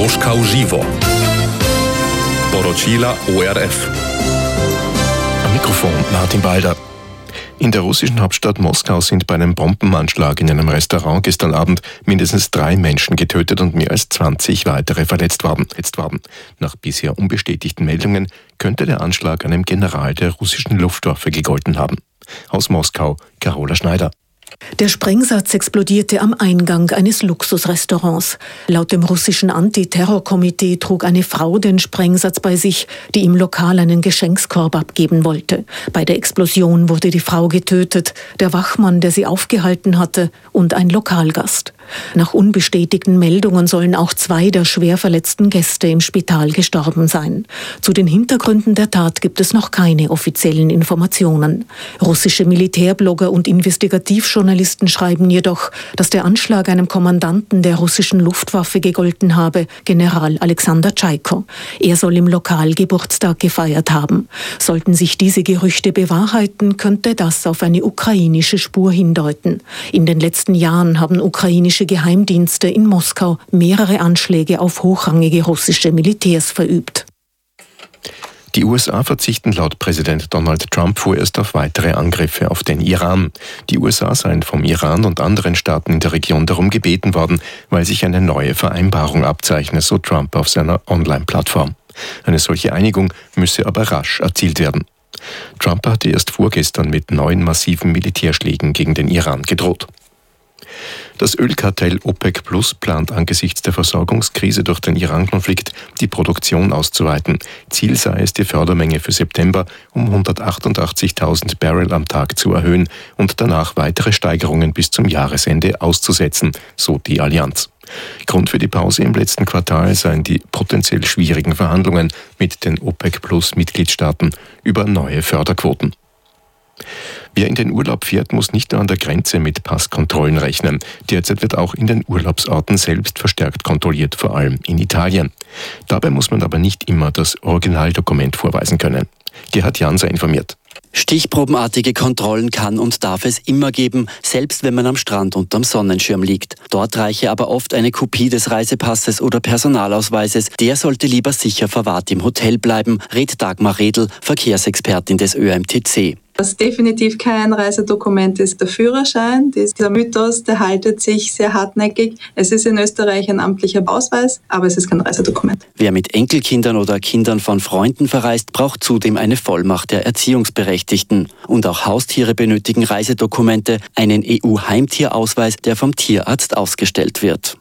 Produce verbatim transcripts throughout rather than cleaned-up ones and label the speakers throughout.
Speaker 1: Moskau Živo. Poročila O R F.
Speaker 2: Am Mikrofon Martin Balder. In der russischen Hauptstadt Moskau sind bei einem Bombenanschlag in einem Restaurant gestern Abend mindestens drei Menschen getötet und mehr als zwanzig weitere verletzt worden. Nach bisher unbestätigten Meldungen könnte der Anschlag einem General der russischen Luftwaffe gegolten haben. Aus Moskau, Carola Schneider.
Speaker 3: Der Sprengsatz explodierte am Eingang eines Luxusrestaurants. Laut dem russischen Antiterrorkomitee trug eine Frau den Sprengsatz bei sich, die im Lokal einen Geschenkskorb abgeben wollte. Bei der Explosion wurde die Frau getötet, der Wachmann, der sie aufgehalten hatte, und ein Lokalgast. Nach unbestätigten Meldungen sollen auch zwei der schwer verletzten Gäste im Spital gestorben sein. Zu den Hintergründen der Tat gibt es noch keine offiziellen Informationen. Russische Militärblogger und Investigativjournalisten schreiben jedoch, dass der Anschlag einem Kommandanten der russischen Luftwaffe gegolten habe, General Alexander Tschaiko. Er soll im Lokal Geburtstag gefeiert haben. Sollten sich diese Gerüchte bewahrheiten, könnte das auf eine ukrainische Spur hindeuten. In den letzten Jahren haben ukrainische Geheimdienste in Moskau mehrere Anschläge auf hochrangige russische Militärs verübt.
Speaker 2: Die U S A verzichten laut Präsident Donald Trump vorerst auf weitere Angriffe auf den Iran. Die U S A seien vom Iran und anderen Staaten in der Region darum gebeten worden, weil sich eine neue Vereinbarung abzeichne, so Trump auf seiner Online-Plattform. Eine solche Einigung müsse aber rasch erzielt werden. Trump hatte erst vorgestern mit neuen massiven Militärschlägen gegen den Iran gedroht. Das Ölkartell OPEC Plus plant angesichts der Versorgungskrise durch den Iran-Konflikt die Produktion auszuweiten. Ziel sei es, die Fördermenge für September um hundertachtundachtzigtausend Barrel am Tag zu erhöhen und danach weitere Steigerungen bis zum Jahresende auszusetzen, so die Allianz. Grund für die Pause im letzten Quartal seien die potenziell schwierigen Verhandlungen mit den OPEC Plus Mitgliedstaaten über neue Förderquoten. Wer in den Urlaub fährt, muss nicht nur an der Grenze mit Passkontrollen rechnen. Derzeit wird auch in den Urlaubsorten selbst verstärkt kontrolliert, vor allem in Italien. Dabei muss man aber nicht immer das Originaldokument vorweisen können. Gerhard Janser informiert.
Speaker 4: Stichprobenartige Kontrollen kann und darf es immer geben, selbst wenn man am Strand unterm Sonnenschirm liegt. Dort reiche aber oft eine Kopie des Reisepasses oder Personalausweises. Der sollte lieber sicher verwahrt im Hotel bleiben, rät Dagmar Redl, Verkehrsexpertin des Ö M T C.
Speaker 5: Was definitiv kein Reisedokument ist, der Führerschein. Dieser Mythos, der haltet sich sehr hartnäckig. Es ist in Österreich ein amtlicher Ausweis, aber es ist kein Reisedokument.
Speaker 4: Wer mit Enkelkindern oder Kindern von Freunden verreist, braucht zudem eine Vollmacht der Erziehungsberechtigten. Und auch Haustiere benötigen Reisedokumente, einen E U-Heimtierausweis, der vom Tierarzt ausgestellt wird.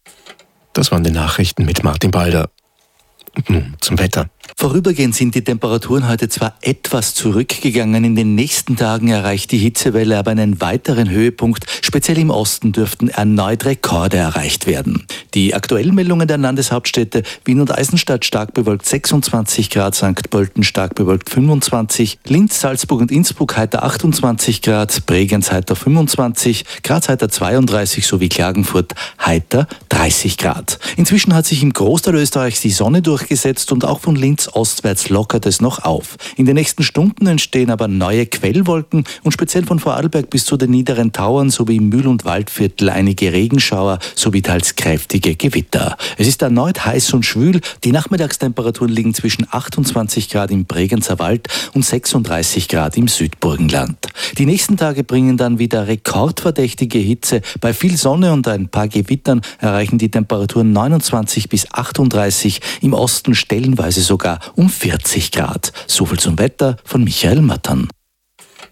Speaker 2: Das waren die Nachrichten mit Martin Balder. Und nun zum Wetter.
Speaker 6: Vorübergehend sind die Temperaturen heute zwar etwas zurückgegangen, in den nächsten Tagen erreicht die Hitzewelle aber einen weiteren Höhepunkt. Speziell im Osten dürften erneut Rekorde erreicht werden. Die aktuellen Meldungen der Landeshauptstädte Wien und Eisenstadt stark bewölkt sechsundzwanzig Grad, Sankt Pölten stark bewölkt fünfundzwanzig, Linz, Salzburg und Innsbruck heiter achtundzwanzig Grad, Bregenz heiter fünfundzwanzig, Graz heiter zweiunddreißig sowie Klagenfurt heiter dreißig Grad. Inzwischen hat sich im Großteil Österreichs die Sonne durchgesetzt und auch von Linz ostwärts lockert es noch auf. In den nächsten Stunden entstehen aber neue Quellwolken und speziell von Vorarlberg bis zu den niederen Tauern sowie im Mühl- und Waldviertel einige Regenschauer sowie teils kräftige Gewitter. Es ist erneut heiß und schwül. Die Nachmittagstemperaturen liegen zwischen achtundzwanzig Grad im Bregenzer Wald und sechsunddreißig Grad im Südburgenland. Die nächsten Tage bringen dann wieder rekordverdächtige Hitze. Bei viel Sonne und ein paar Gewittern erreichen die Temperaturen neunundzwanzig bis achtunddreißig, im Osten stellenweise sogar um vierzig Grad. So viel zum Wetter von Michael Mattern.